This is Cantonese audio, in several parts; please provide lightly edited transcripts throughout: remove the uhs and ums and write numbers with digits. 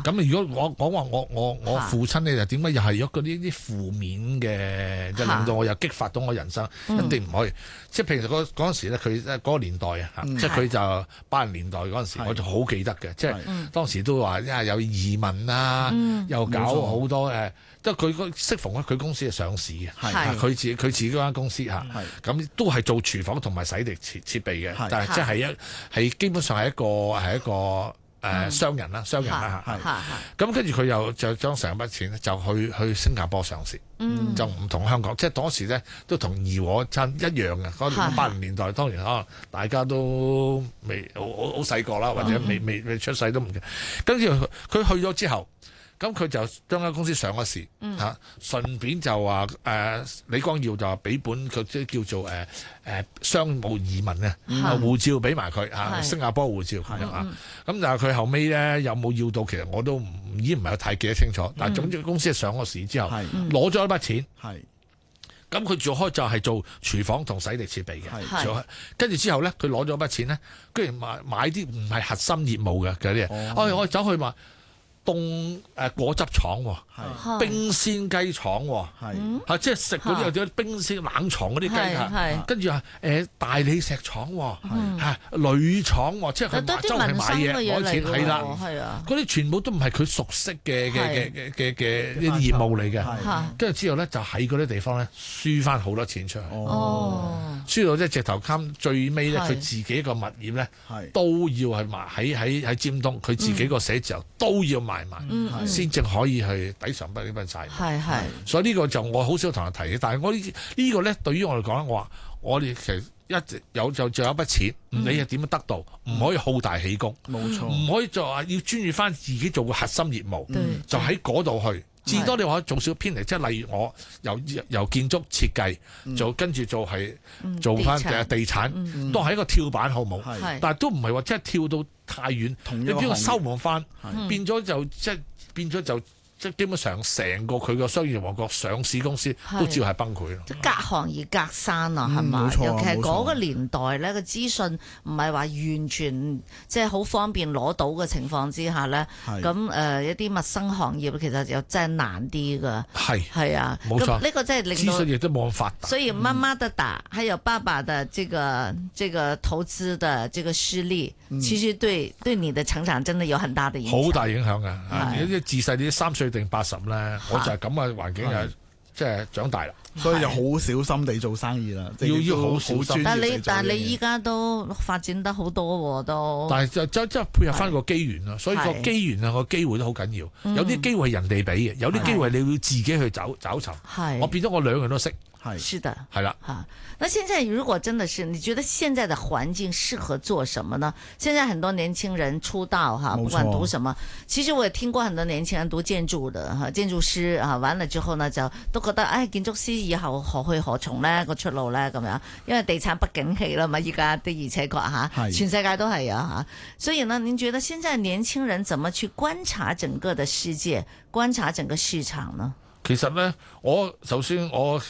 咁如果我講話我父親咧，就點解又係有嗰啲負面嘅，就令到我又激發到我人生，一定唔可以。即係譬如嗰陣時咧，佢嗰個年代啊，即係佢就80年代嗰陣時，我就好記得嘅。即係當時都話有移民啦，又搞好多即係佢適逢佢公司係上市嘅，佢自己嗰間公司嚇，咁都係做廚房同埋洗滌設備嘅，但係即係基本上係一個商人啦嚇，咁跟住佢又就將成筆錢就去新加坡上市，就唔同香港，即係當時咧都同怡和差一樣嘅。嗰80年代當然可能大家都未好細個啦，或者未出世都唔嘅。跟住佢去咗之後。咁佢就將間公司上咗市嚇，順便就話李光耀就話俾本佢即係叫做商務移民護照俾埋佢嚇，新加坡護照咁樣啊。咁但係佢後尾咧有冇要到，其實我都已經唔係太記得清楚。但係總之公司上咗市之後，攞咗一筆錢。咁佢做開就係做廚房同洗滌設備嘅，跟住之後咧，佢攞咗一筆錢咧，居然買啲唔係核心業務嘅嗰啲嘢，我走去買。凍果汁廠喎，冰鮮雞廠喎，即係食嗰啲有啲冰鮮冷藏嗰啲雞，跟住大理石廠喎，鋁廠喎，即係佢周圍買嘢攞錢係啦，嗰啲全部都唔係佢熟悉嘅呢啲業務嚟嘅，跟住之後咧就喺嗰啲地方咧輸翻好多錢出去，輸到即係直頭襟最尾咧，佢自己個物業咧都要係賣喺尖東，佢自己個寫字樓都要賣。先正可以去抵償呢筆債。所以呢個就我好少同人提嘅。但係我呢個咧，對於我嚟講，我哋其實一直有就有一筆錢，唔理係點樣得到，唔可以好大喜功，冇錯，唔可以就話要專注翻自己做個核心業務，就喺嗰度去。至多你話做少偏離，即係例如我由建築設計跟住做翻地產，都係一個跳板好冇？但係都唔係話即係跳到太遠，你只要收唔翻，變咗就即係基本上成個佢個商業王國上市公司都照係崩潰咯。 即隔行而隔山啊，係嘛？尤其係嗰個年代咧，個資訊唔係話完全即係好方便攞到嘅情況之下咧，咁一啲陌生行業其實又真係難啲㗎。係啊，冇錯。呢個真係令到資訊亦都冇咁發達。 所以媽媽的打，還有爸爸的這個投資的這個失利，其實對你的成長真的有很大的影響。 好大影響㗎！你自細你3歲定80咧，我就係咁嘅環境即係長大啦， 所以就好小心地做生意啦， 要好小心。 但係你依家都發展得好多喎，都。 但係就配合翻個機緣啦，所以個機緣啊個機會都好緊要。有啲機會係人哋俾嘅，有啲機會你要自己去找尋。我變咗我兩樣都識。 是的， 係啦。 那現在如果真的是，你覺得現在的環境適合做什麼呢？現在很多年輕人出道不管讀什麼，其實我也聽過很多年輕人讀建築的建築師完了之後呢，就都覺得建築師以後何去何從呢？個出路呢？咁樣，因為地產不景氣啦嘛，依家的而且確全世界都係啊，所以呢，您覺得現在年輕人怎麼去觀察整個的世界，觀察整個市場呢？ 其實咧，我頭先坐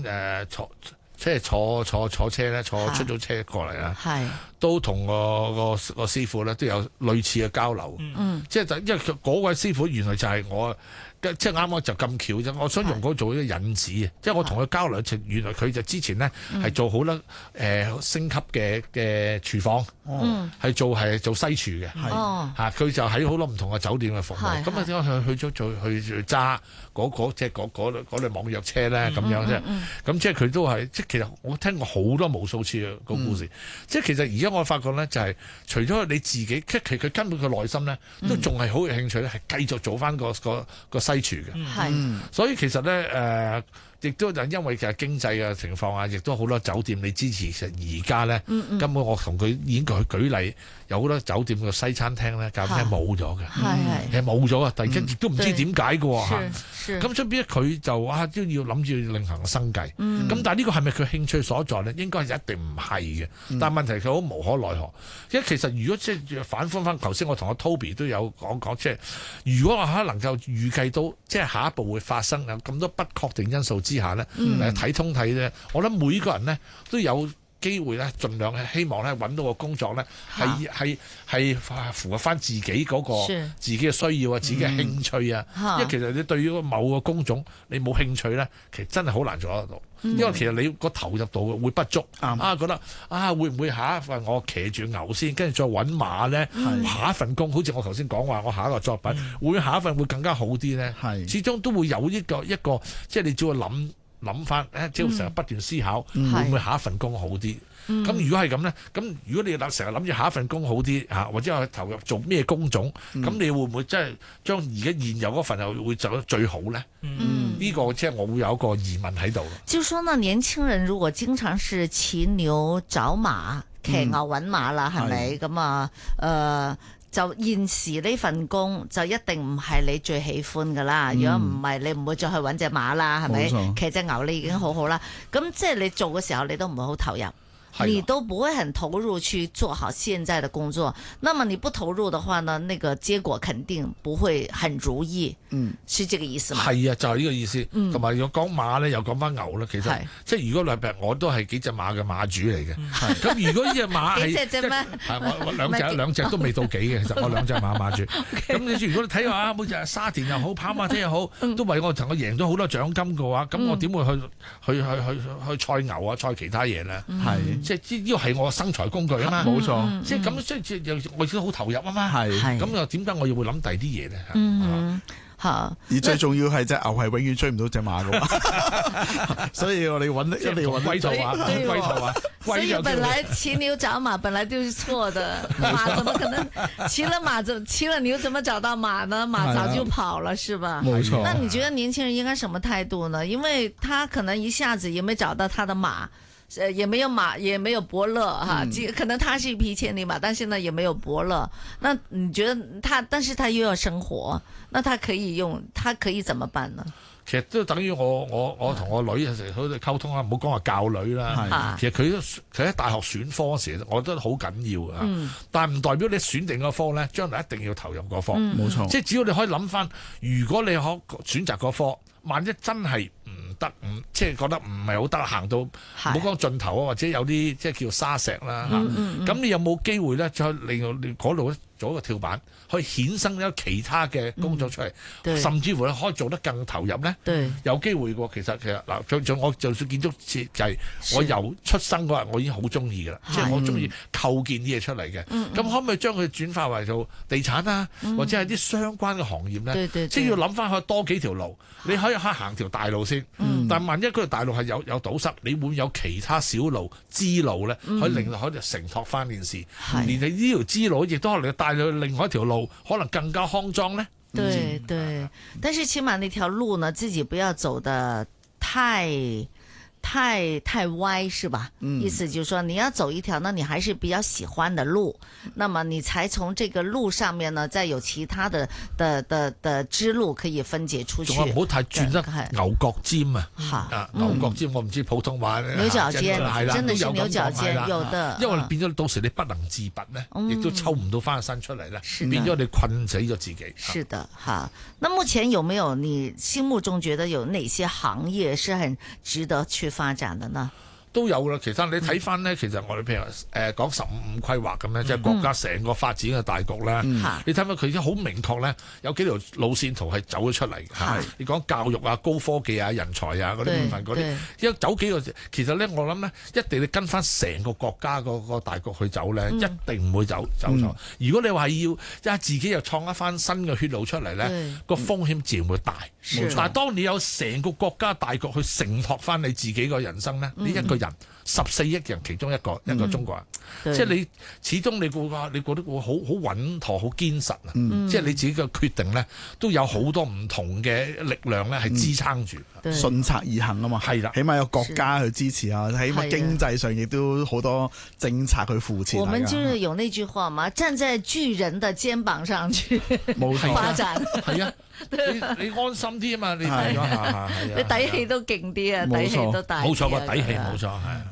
車咧，坐出租車過嚟啦，都同個師傅咧都有類似嘅交流。即係因為嗰位師傅原來就係我。即係啱啱就咁巧啫，我想用嗰做一個引子啊！即係我同佢交流，原來佢就之前呢係做好啦升級嘅廚房，係做西廚嘅，佢就喺好多唔同嘅酒店嘅服務。咁啊點解去揸嗰類網約車咧？咁樣啫。咁即係佢都係即係其實我聽過好多無數次嘅個故事。即係其實而家我發覺咧，就係除咗你自己，其實佢根本佢內心咧都仲係好有興趣咧，係繼續做翻個西廚嘅，所以其實咧亦都就因為其實經濟嘅情況啊，亦都好多酒店你支持。其實而家咧，根本我同佢已經舉例，有好多酒店嘅西餐廳咧，咖啡廳冇咗嘅，係冇咗啊！突然間亦都唔知點解嘅喎。咁所以變咗佢就都要諗住另行生計。咁但係呢個係咪佢興趣所在咧？應該係一定唔係嘅。但係問題佢好無可奈何。因為其實如果即係反觀翻頭先，我同阿 Toby 都有講，即係如果我能夠預計到即係下一步會發生有咁多不確定因素之下咧，睇通睇咧，我諗每個人咧都有機會咧，盡量希望咧揾到個工作咧係符合翻自己嗰個自己嘅需要啊，自己嘅興趣啊。因為其實你對於某個工種你冇興趣咧，其實真係好難做得到。因為其實你個投入度會不足覺得會唔會下一份我騎住牛先，跟住再揾馬咧？下一份工好似我頭先講話，我下一個作品會下一份會更加好啲咧。始終都會有一個，即係你只要諗翻，只要成日不斷思考，會唔會下一份工好啲？咁如果係咁咧，咁如果你成日諗住下一份工好啲或者係投入做咩工種，咁你會唔會真係將而家現有嗰份又會做得最好咧？呢個即係我會有一個疑問喺度。 就說呢，年輕人如果經常是騎牛找馬，騎牛揾馬啦，係咪咁啊？就現時呢份工就一定唔係你最喜歡噶啦。如果唔係，你唔會再去揾隻馬啦，係咪？騎隻牛你已經好好啦。咁即係你做嘅時候，你都唔會好投入。你都不會很投入去做好現在的工作，那麼你不投入的話呢，那個結果肯定不會很如意。是這個意思嗎？ 係啊，就係呢個意思。同埋如果講馬咧，又講翻牛啦。其實即係如果例如我都係幾隻馬嘅馬主嚟嘅。咁如果呢隻馬係幾隻啫咩？ 我兩隻都未到幾嘅。其實我兩隻馬主。咁你如果你睇下每隻沙田又好，跑馬地又好，都為我贏咗好多獎金嘅話，咁我點會去賽牛啊，賽其他嘢咧？即係呢個係我嘅生財工具啊嘛， 冇錯。 即係咁，即係我亦都好投入啊嘛。咁又點解我要會諗第二啲嘢咧？ 而最重要係隻牛係永遠追唔到隻馬嘅，所以我哋一定要揾龜頭啊！ 所以本來騎牛找馬本來就是錯的，馬怎麼可能騎了牛怎麼找到馬呢？馬早就跑了，是吧？ 冇錯。 那你覺得年輕人應該什麼態度呢？因為他可能一下子也沒找到他的馬。也沒有馬，也沒有伯樂可能他是一匹千里馬，但是呢也沒有伯樂。那你覺得但是他又要生活，那他可以怎麼辦呢？ 其實都等於我同我女有時好似溝通啊，唔好講話教女啦。其實佢喺大學選科嗰時，我覺得好緊要啊。但係唔代表你選定個科咧，將來一定要投入個科。冇錯。即係只要你可以諗翻，如果你可選擇個科，萬一真係唔得，即係覺得唔係好得，行到唔好講盡頭啊，或者有啲即係叫沙石啦。咁你有冇機會咧，再令到你嗰度做一個跳板，可以衍生咗其他嘅工作出嚟，甚至乎咧可以做得更投入咧？有機會喎。其實嗱，我就算建築設計，我由出生嗰日我已經好中意㗎啦，即係我中意構建啲嘢出嚟嘅。咁可唔可以將佢轉化為做地產啊，或者係啲相關嘅行業咧？即係要諗翻去多幾條路，你可以行條大路先。但係萬一嗰條大路係有堵塞，你會有其他小路支路咧，可以令到可以承托翻件事。連你呢條支路亦都可能帶你去另外一條路，可能更加康莊咧。 對，但是起碼那條路呢，自己不要走得太歪，是吧？意思就是說你要走一條呢，你還是比較喜歡的路，那麼你才從這個路上面呢，再有其他的支路可以分解出去。 仲唔好太轉得牛角尖啊！牛角尖我唔知普通話牛角尖真的是牛角尖，有的。 因為變咗到時你不能自拔咧，亦都抽唔到翻個身出嚟咧，變咗你困死咗自己。 是的，哈。那目前有沒有你心目中覺得有哪些行業是很值得去發展的呢？ 都有啦，其實你睇翻咧，其實我哋譬如講15規劃咁咧，即係國家成個發展嘅大局咧，你睇翻佢已經好明確咧，有幾條路線圖係走咗出嚟嘅。你講教育啊、高科技啊、人才啊嗰啲部分嗰啲，一走幾個，其實咧我諗咧，一定要跟翻成個國家個大局去走咧，一定唔會走錯。如果你話要自己又創一番新嘅血路出嚟咧，個風險自然會大。但係當你有成個國家大局去承托翻你自己個人生咧，你一個人14億人其中一個中國人，即係你始終你覺得會好穩妥、好堅實啊！即係你自己嘅決定咧，都有好多唔同嘅力量咧，係支撐住， 順策而行啊嘛。係啦，起碼有國家去支持啊，起碼經濟上亦都好多政策去扶持。 我們就是有那句話嘛，站在巨人的肩膀上去發展。係啊。 你安心啲啊嘛，你睇咗下， 你底氣都勁啲啊，底氣都大啲。 冇錯，個底氣冇錯係。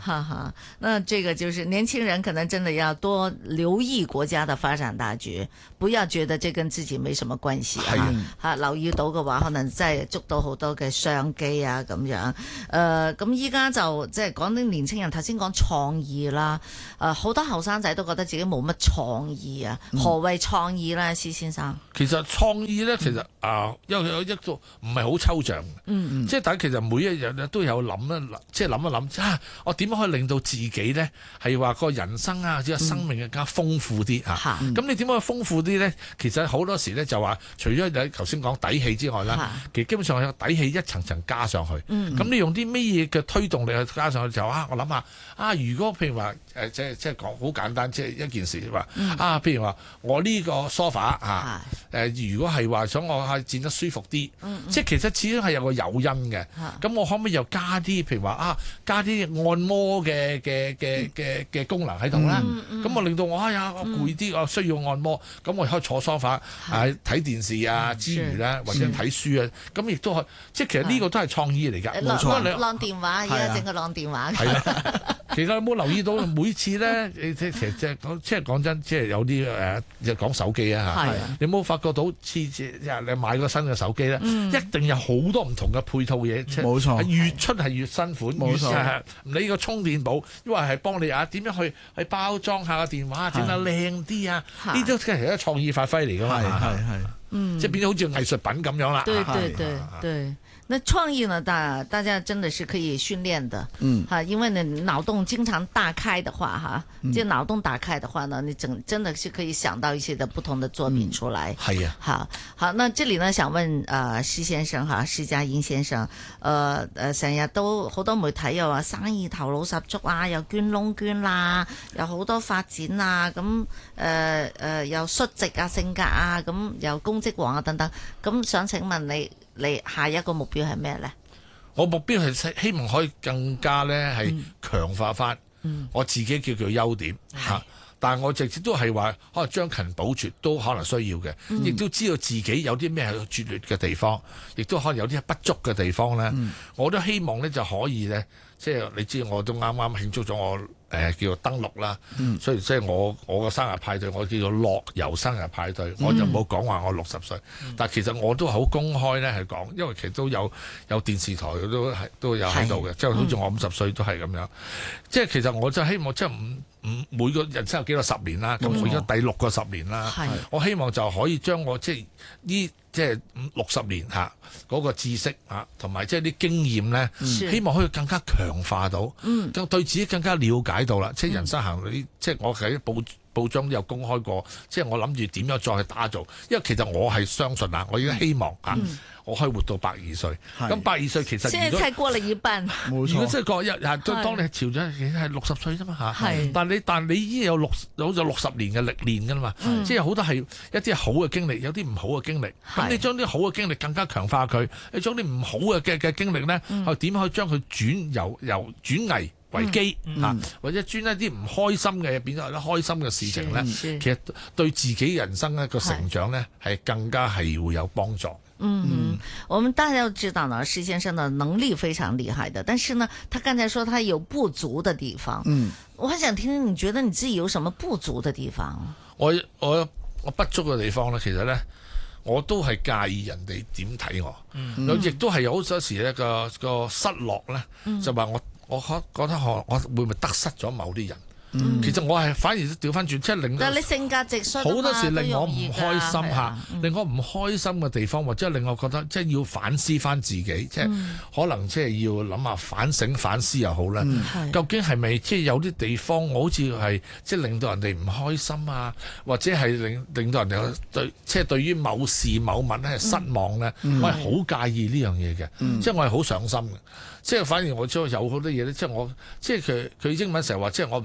哈哈，那這個就是年輕人可能真的要多留意國家的發展大局，不要覺得這跟自己沒什麼關係啊。留意到嘅話，可能真係捉到好多嘅商機啊咁樣。咁依家就即係講啲年輕人，頭先講創意啦，好多後生仔都覺得自己冇乜創意啊。何謂創意咧，施先生？ 其實創意咧，其實因為有一個唔係好抽象嘅，即係大家其實每一日咧都有諗一諗，即係諗一諗我點樣可以令到自己咧係話個人生啊，或者生命更加豐富啲嚇。咁你點樣豐富啲咧？其實好多時咧就話，除咗你頭先講底氣之外啦，其實基本上有底氣一層層加上去。咁你用啲咩嘢嘅推動力去加上去就我諗下如果譬如話即係講好簡單，即係一件事話譬如話我呢個 sofa 如果係話想我佔得舒服啲，即係其實始終係有個誘因嘅。咁我可唔可以又加啲譬如話加啲按摩嘅功能喺度啦？咁我令到我我攰啲，我需要按摩，咁我可以坐 sofa 睇電視之餘咧，或者睇書啊，咁亦都可以，即係其實呢個都係創意嚟㗎。冇錯， 晾電話而家整個晾電話。 係啦，其實有冇留意到每次咧？其實即係講真，即係有啲講手機你冇發覺到你買個新嘅手機咧，一定有好多唔同嘅配套嘢。 冇錯， 越出係越新款。冇錯，你個充電寶，因為係幫你點樣去包裝下個電話，整得靚啲呢啲都係一個創意發揮嚟㗎嘛。係，即係變咗好似藝術品咁樣啦。 對。那創意呢？大家真的是可以訓練的，因為你腦洞經常大開的話，即係腦洞打開的話呢，你真的是可以想到一些的不同的作品出來。 係好，那這裡呢想問施先生施家英先生，成日都好多媒體又話生意頭腦十足又捐窿捐啦，有好多發展咁又率直性格咁又公職王等等，咁想請問你下一個目標係咩呢？ 我目標係希望可以更加咧係強化翻我自己叫做優點但係我直接都係話可能將勤補拙都可能需要嘅，亦都知道自己有啲咩係拙劣嘅地方，亦都可能有啲不足嘅地方咧。我都希望咧就可以咧，即係你知我都啱啱慶祝咗我叫做登陸啦，所以即係我個生日派對，我叫做樂遊生日派對，我就冇講話我60歲，但係其實我都好公開咧係講，因為其實都有電視台都有喺度嘅，即係好似我50歲都係咁樣，即係其實我就希望即係每個人生有幾多10年啦，咁而家第6個10年啦，我希望就可以將我即係60年嗰個知識同埋即係啲經驗咧，希望可以更加強化到，對自己更加了解到啦。即係人生行呢，即係我喺報章都有公開過，即係我諗住點樣再去打造。因為其實我係相信我而家希望我可以活到120歲。咁120歲其實現在才過了一半， 如果即係當你朝咗其實係60歲啫嘛但你已經有60年嘅歷練㗎啦嘛，即係好多係一啲好嘅經歷，有啲唔好嘅經歷。咁你將啲好嘅經歷更加強化佢，你將啲唔好嘅經歷咧，點可以將佢由轉危為機或者轉一啲唔開心嘅嘢變咗一啲開心嘅事情咧，其實對自己人生一個成長咧係更加係會有幫助。 我們大家都知道呢，施先生的能力非常厲害的，但是呢，他剛才說他有不足的地方。我很想聽聽，你覺得你自己有什麼不足的地方？ 我不足嘅地方咧，其實咧我都係介意人哋點睇我，亦都係有好多時咧個失落咧，就話我覺得我會唔會得失咗某啲人？其實我係反而調翻轉，即係令到但係你性格直率， 好多時令我唔開心令我唔開心嘅地方，或者令我覺得即係要反思翻自己，即係可能即係要諗下反思又好啦。究竟係咪即係有啲地方我好似係即係令到人哋唔開心或者係令到人哋對於某事某物咧係失望咧？我係好介意呢樣嘢嘅，即係我係好上心嘅。即係反而我知道有好多嘢咧，即係佢英文成日話，即係我唔想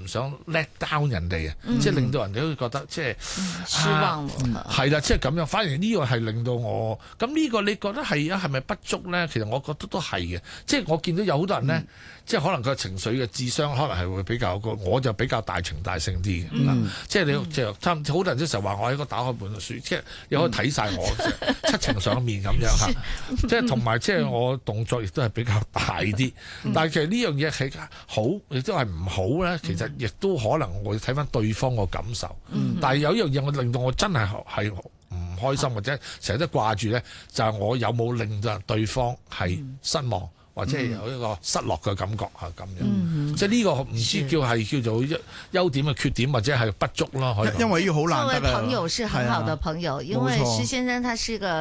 let down 人哋啊，即係令到人哋會覺得即係失望喎。 係啦，即係咁樣。反而呢個係令到我咁呢個，你覺得係咪不足咧？其實我覺得都係嘅。即係我見到有好多人咧，即係可能佢情緒嘅智商可能係會比較高，我就比較大情大性啲嘅。即係你即係好多人都成日話我喺個打開本書，即係你可以睇晒我七情上面咁樣嚇。即係同埋即係我動作亦都係比較大啲。但係其實呢樣嘢係好，亦都係唔好咧。其實亦都可能我要睇翻對方個感受。但係有一樣嘢我令到我真係唔開心，或者成日都掛住咧，就係我有冇令到對方係失望，或者係有一個失落嘅感覺啊咁樣。即係呢個唔知叫做優點嘅缺點，或者係不足咯。可以因為呢個好難得啊。 作為朋友是很好的朋友，因為施先生他是個